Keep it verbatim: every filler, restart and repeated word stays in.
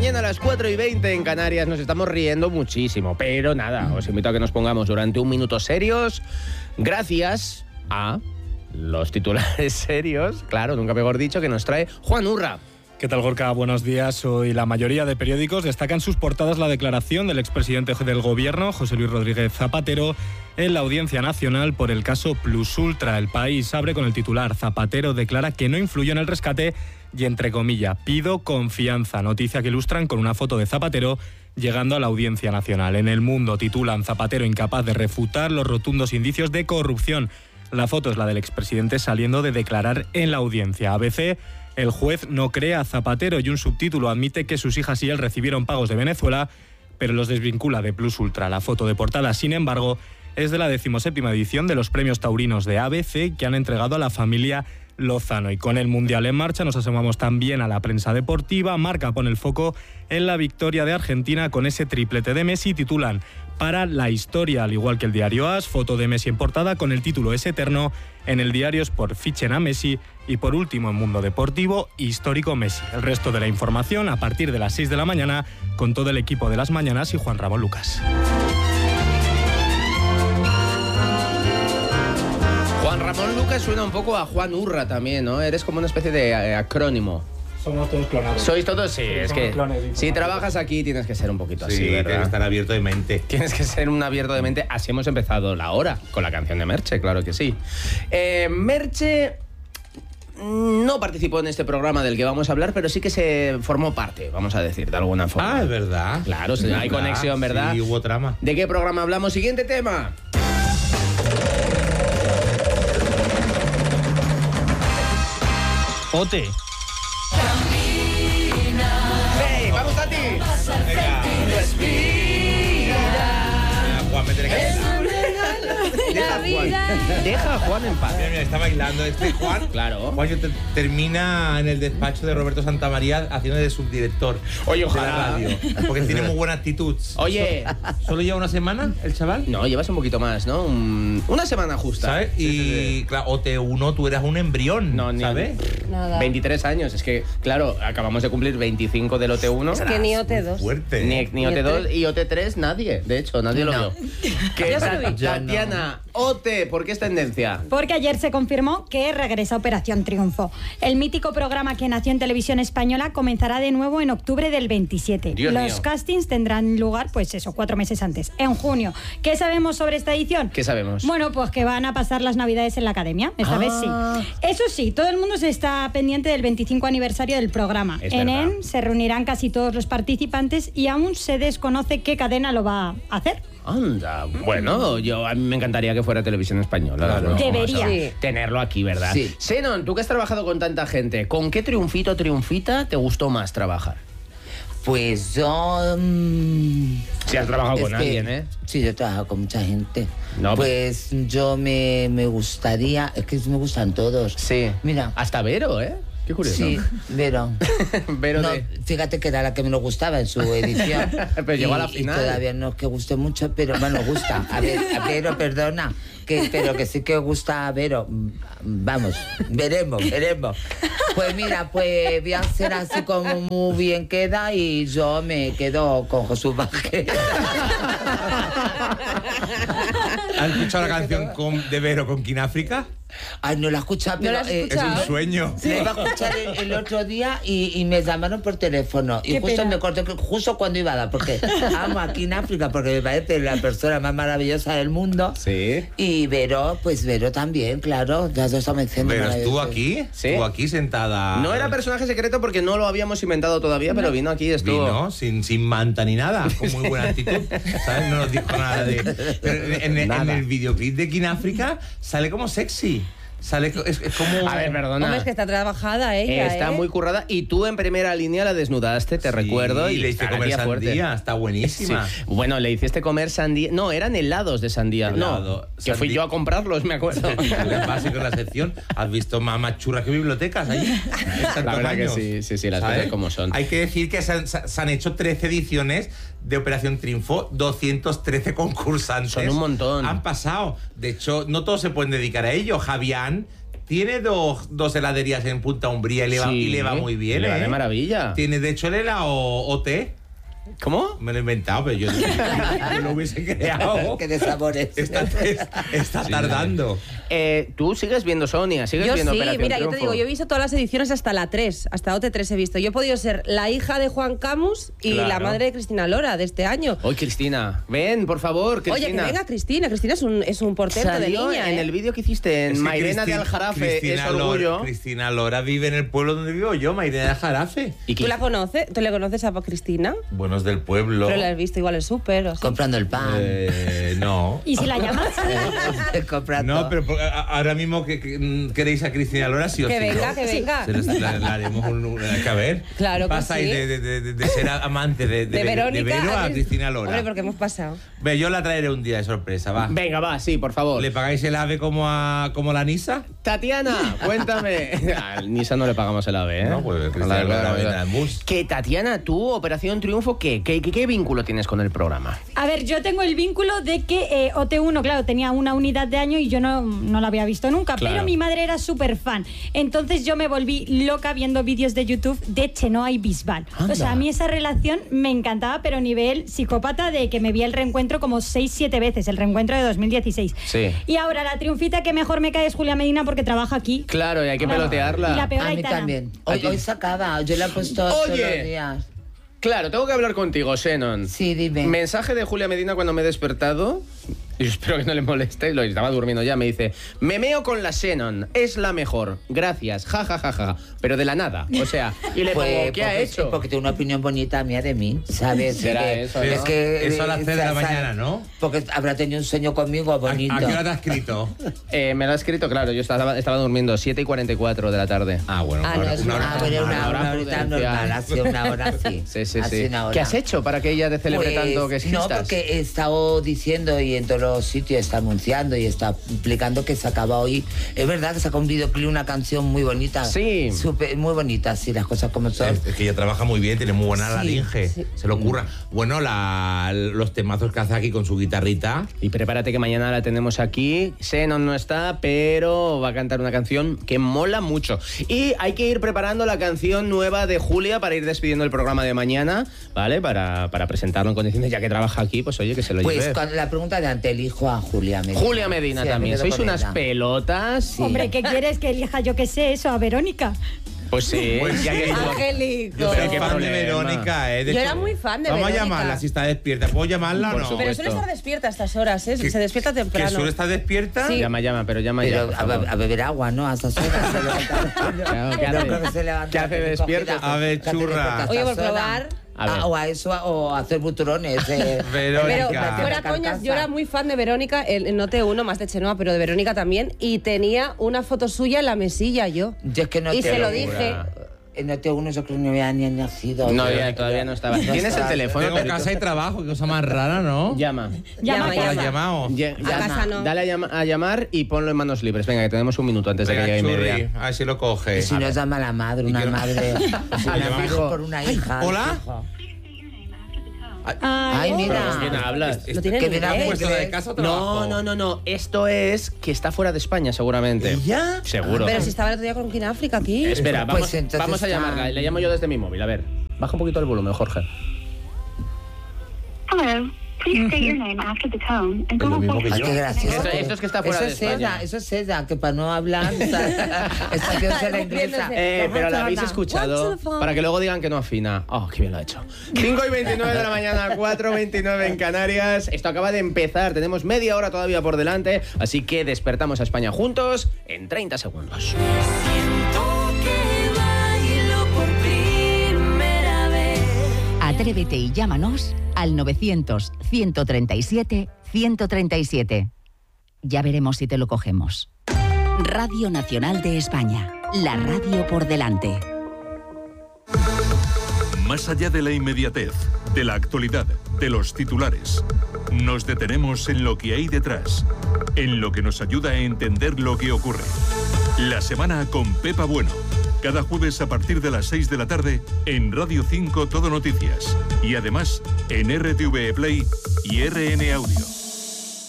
mañana a las cuatro y veinte en Canarias. Nos estamos riendo muchísimo, pero nada, os invito a que nos pongamos durante un minuto serios, gracias a los titulares serios, claro, nunca mejor dicho, que nos trae Juan Urra. ¿Qué tal, Gorka? Buenos días. Hoy la mayoría de periódicos destacan en sus portadas la declaración del expresidente del Gobierno, José Luis Rodríguez Zapatero, en la Audiencia Nacional por el caso Plus Ultra. El País abre con el titular: Zapatero declara que no influyó en el rescate y, entre comillas, pido confianza. Noticia que ilustran con una foto de Zapatero llegando a la Audiencia Nacional. En El Mundo titulan: Zapatero incapaz de refutar los rotundos indicios de corrupción. La foto es la del expresidente saliendo de declarar en la audiencia. A B C: el juez no cree a Zapatero, y un subtítulo admite que sus hijas y él recibieron pagos de Venezuela, pero los desvincula de Plus Ultra. La foto de portada, sin embargo, es de la decimoséptima edición de los premios taurinos de A B C que han entregado a la familia Lozano. Y con el Mundial en marcha nos asomamos también a la prensa deportiva. Marca pone el foco en la victoria de Argentina con ese triplete de Messi. Titulan: para la historia, al igual que el diario A S, foto de Messi en portada con el título Es eterno. En el diario Sport fichen a Messi. Y por último, en Mundo Deportivo, histórico Messi. El resto de la información a partir de las seis de la mañana con todo el equipo de Las Mañanas y Juan Ramón Lucas. Juan Ramón Lucas suena un poco a Juan Urra también, ¿no? Eres como una especie de eh, acrónimo. Somos todos clonados. ¿Sois todos? Sí, es que clones, si trabajas aquí tienes que ser un poquito sí, así, ¿verdad? Tienes que estar abierto de mente. Tienes que ser un abierto de mente. Así hemos empezado la hora, con la canción de Merche, claro que sí. Eh, Merche no participó en este programa del que vamos a hablar, pero sí que se formó parte, vamos a decir, de alguna forma. Ah, es verdad. Claro, sí, hay conexión, ¿verdad? Sí, hubo trama. ¿De qué programa hablamos? Siguiente tema. Ote. ¡Hey, vamos a ti! Respira. Juan, métele canela. Deja a Juan, deja a Juan en paz. Mira, mira, está bailando este Juan. Claro. Juan te- termina en el despacho de Roberto Santamaría haciendo de subdirector. Oye, de ojalá. la radio. Porque tiene muy buena actitud. Oye, ¿Solo lleva una semana el chaval? no, llevas un poquito más, ¿no? Un- una semana justa. ¿Sabes? Sí, Y sí, sí. claro, O T uno, tú eras un embrión, No, ni- ¿sabes? Nada. veintitrés años, es que, claro, acabamos de cumplir veinticinco del O T uno. Es que ni O T dos. Fuerte. Ni, ni O T dos y O T tres nadie, de hecho, nadie lo vio. Que Yo sí lo vi. Tatiana, O T, ¿por qué es tendencia? Porque ayer se confirmó que regresa Operación Triunfo. El mítico programa que nació en Televisión Española comenzará de nuevo en octubre del veintisiete. Dios Los mío. castings tendrán lugar, pues eso, cuatro meses antes, en junio. ¿Qué sabemos sobre esta edición? ¿Qué sabemos? Bueno, pues que van a pasar las Navidades en la Academia, esta Ah. vez sí. Eso sí, todo el mundo se está pendiente del veinticinco aniversario del programa. Es en verdad. él se reunirán casi todos los participantes y aún se desconoce qué cadena lo va a hacer. Anda, bueno, yo a mí me encantaría que fuera Televisión Española. Claro. ¿no? Debería. O sea, Sí. tenerlo aquí, ¿verdad? Sí. Senon, tú que has trabajado con tanta gente, ¿con qué triunfito, triunfita te gustó más trabajar? Pues yo... mm, Si has trabajado es con que- alguien, ¿eh? Sí, yo he trabajado con mucha gente. No, pues yo me, me gustaría... Es que me gustan todos. Sí. Mira. Hasta Vero, ¿eh? Qué curioso. Sí, Vero. Vero No, de... fíjate que era la que menos gustaba en su edición. Pero llegó a la Y- final. Y todavía no es que guste mucho, pero bueno, gusta. A ver, a Vero, perdona, que, pero que sí que gusta a Vero. Vamos, veremos, veremos. Pues mira, pues voy a hacer así como muy bien queda y yo me quedo con Jesús Vázquez. ¿Has escuchado la canción con- de Vero con Kináfrica? Ay, no la he escuchado, ¿No pero la has eh, Es escuchado? un sueño. la iba a escuchar el, el otro día y, y me llamaron por teléfono. Y Qué justo pena. me corté, justo cuando iba a dar, porque amo aquí en África, porque me parece la persona más maravillosa del mundo. Sí. Y Vero, pues Vero también, claro, las dos están diciendo Pero estuvo maravillosas. aquí, Sí. estuvo aquí sentada. No era personaje secreto porque no lo habíamos inventado todavía, pero vino aquí y estuvo... Vino sin, sin manta ni nada, con muy buena actitud, ¿sabes? No nos dijo nada de... Pero en, en- Nada. en el videoclip de Kináfrica sale como sexy. Sale, es, es como... A ver, perdona. Hombre, es que está trabajada Eh, ella, está ¿eh? muy currada y tú en primera línea la desnudaste, te Sí, recuerdo. Y le hice está la comer tía fuerte. sandía, está buenísima. Sí. Bueno, le hiciste comer sandía. No, eran helados de sandía. Helado. No, que fui Sandía. yo a comprarlos, me acuerdo. Es básico en la sección. ¿Has visto más, más churras que bibliotecas allí? En tantos La verdad que años. sí, sí, sí, las ¿Sabes? cosas como son. Hay que decir que se han, se han hecho trece ediciones de Operación Triunfo, doscientos trece concursantes. Son un montón. Han pasado. De hecho, no todos se pueden dedicar a ello. Javián tiene dos, dos heladerías en Punta Umbría y le va, Sí, y le va muy bien, le va ¿eh? de maravilla. Tiene, de hecho, el helado O T. ¿Cómo? Me lo he inventado, pero yo, yo lo hubiese creado. Que de sabores. Está, está Sí. tardando. Eh, Tú sigues viendo Sonia, sigues Yo viendo sí, Operación mira, yo te Triunfo. digo, yo he visto todas las ediciones hasta la tres, hasta O T tres he visto. Yo he podido ser la hija de Juan Camus y Claro. la madre de Cristina Lora de este año. Hoy, Cristina, ven, por favor, Cristina. Oye, que venga Cristina, Cristina es un, es un portento de Salió niña, en ¿eh? el vídeo que hiciste en Es que Mairena de Cristina- Aljarafe, Cristina es orgullo. Lora, Cristina Lora vive en el pueblo donde vivo yo, Mairena de Aljarafe. ¿Y ¿Tú qué? la conoces? ¿Tú le conoces a Cristina? Buenos del pueblo. Pero la has visto igual en el súper o así. Comprando el pan. Eh, no. ¿Y si la llamas? Comprando. No, pero por- a- ahora mismo que, que- queréis a Cristina Lora, sí o Que sí. venga, ¿no? que venga. Se les- la, la haremos un, un- hay que ver. Claro que Pasáis sí. de, de, de, de ser amante de, de, De Verónica Vero a Cris- Cristina Lora. Hombre, porque hemos pasado. Ve, yo la traeré un día de sorpresa, va. Venga, va, sí, por favor. ¿Le pagáis el ave como a como la Nisa? Tatiana, cuéntame. Al Nisa no le pagamos el ave, ¿eh? No, pues, A la Cristina verdad, Lora la viene verdad. al bus. Que Tatiana, tú, Operación Triunfo, ¿qué? ¿Qué, qué, qué vínculo tienes con el programa? A ver, yo tengo el vínculo de que eh, O T uno, claro, tenía una unidad de año y yo no, no la había visto nunca, Claro. pero mi madre era súper fan. Entonces yo me volví loca viendo vídeos de YouTube de Chenoa y Bisbal. Anda. O sea, a mí esa relación me encantaba, pero nivel psicópata de que me vi el reencuentro como seis, siete veces, el reencuentro de dos mil dieciséis. Sí. Y ahora la triunfita que mejor me cae es Julia Medina porque trabaja aquí. Claro, y hay que Claro. pelotearla. Y la peor A mí Aitana. también. ¿A Hoy, ti? hoy sacaba, yo la he puesto todos Oye. los días. Claro, tengo que hablar contigo, Shannon. Sí, dime. Mensaje de Julia Medina cuando me he despertado. Y espero que no le moleste, lo estaba durmiendo ya. Me dice: me meo con la Shannon, es la mejor. Gracias, ja, ja, ja, ja. Pero de la nada. O sea, y le Pues, pongo: ¿qué ha porque- hecho? Porque tiene una opinión bonita mía de mí, ¿sabes? Será Que- eso, es ¿no? que, Eso a las eh, tres de la ¿sabes? mañana, ¿no? Porque habrá tenido un sueño conmigo ¿A, bonito. a qué hora te has escrito? Eh, me lo ha escrito, claro, yo estaba, estaba durmiendo, siete y cuarenta y cuatro de la tarde. Ah, bueno, Ah, una, no, es una una- hora Ah, bueno, normal. una, hora una horita prudencial. normal, así una hora así. Sí, sí, así sí. una hora. ¿Qué has hecho para que ella te celebre Pues, tanto que existas? No, porque he estado diciendo y en todos los sitios está anunciando y está explicando que se acaba hoy. Es verdad que saca un videoclip, una canción muy bonita. Sí. Súper- muy bonita, sí, las cosas como son. Es, es que ella trabaja muy bien, tiene muy buena Sí, laringe, se lo ocurra. Bueno, la, los temazos que hace aquí con su guitarrita. Y prepárate que mañana la tenemos aquí. Shannon no está, pero va a cantar una canción que mola mucho. Y hay que ir preparando la canción nueva de Julia para ir despidiendo el programa de mañana, ¿vale? Para, para presentarlo en condiciones, ya que trabaja aquí, pues oye, que se lo Pues lleve. con la pregunta de ante elijo a Julia Medina. Julia Medina Sí, me también. quedo Sois con unas ella. pelotas. Sí. Hombre, ¿qué quieres que elija yo que sé eso a Verónica? Pues sí, Pues ya que Angélico. Yo soy qué fan problema. de Verónica, ¿eh? De Yo hecho, era muy fan de Vamos Verónica. a llamarla si está despierta. ¿Puedo llamarla Por o no? supuesto. Pero suele estar despierta a estas horas, ¿eh? ¿Que- Se despierta ¿Que temprano. suele estar despierta? Sí. Llama, llama, pero llama ya. Pero por a, favor. be- a beber agua, ¿no? A esas horas. se levanta. Claro, ¿qué No hace? creo que se levanta ¿Qué hace recogida. despierta? A ver, Que hace churra. despierta a Oye, estas por horas. probar. A ver. Ah, o a eso, o a hacer buturones. Eh. Verónica. Pero Verónica. fuera coñas, yo era muy fan de Verónica, el, el no T uno, más de Chenoa, pero de Verónica también, y tenía una foto suya en la mesilla yo. Yo es que no y te se lo lo dije. En O T uno yo creo que no había ni nacido. No, Yo- ya, todavía no estaba. No ¿Tienes el estaba. teléfono? Tengo Perito? casa y trabajo, qué cosa más rara, ¿no? Llama. Llama, Llama, ¿Lo has llama. llamado? Lle- A casa no. Dale a, llama- a llamar y ponlo en manos libres. Venga, que tenemos un minuto antes de que Venga, llegue y churri, media. a ver si lo coge. Y si no llama a la madre, una que no- madre. Si Al una madre fijo. por una hija. ¿Hola? Ay, mira. ¿Con quién hablas? Lo tiene Que en viene a inglés. ¿Puesto de casa o trabajo? No, no, no, no. Esto es que está fuera de España, seguramente. ¿Y ya? Seguro. Pero si estaba el otro día con Queen África aquí. Espera, Pues vamos, entonces vamos a está- llamarla. Le llamo yo desde mi móvil. A ver, baja un poquito el volumen, Jorge. Hello. Please state your name after the tone and Es lo go mismo on. que Ay, yo. qué gracioso. Esto- esto es que está fuera eso de es España. ella, eso es ella, que para no hablar, está haciéndose la inglesa. Eh, pero la habéis One escuchado to the phone. para que luego digan que no afina. Oh, qué bien lo ha hecho. cinco y veintinueve de la mañana, cuatro y veintinueve en Canarias. Esto acaba de empezar. Tenemos media hora todavía por delante. Así que despertamos a España juntos en treinta segundos. Atrévete y llámanos al novecientos, ciento treinta y siete, ciento treinta y siete. Ya veremos si te lo cogemos. Radio Nacional de España. La radio por delante. Más allá de la inmediatez, de la actualidad, de los titulares, nos detenemos en lo que hay detrás, en lo que nos ayuda a entender lo que ocurre. La semana con Pepa Bueno. Cada jueves a partir de las seis de la tarde en Radio cinco Todo Noticias. Y además en R T V E Play y R N Audio.